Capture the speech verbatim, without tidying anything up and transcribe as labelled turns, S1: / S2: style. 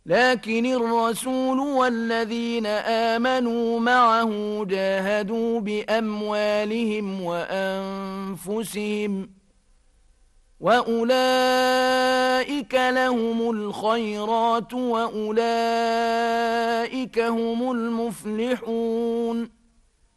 S1: لكن الرسول والذين آمنوا معه جاهدوا بأموالهم وأنفسهم وأولئك لهم الخيرات وأولئك هم المفلحون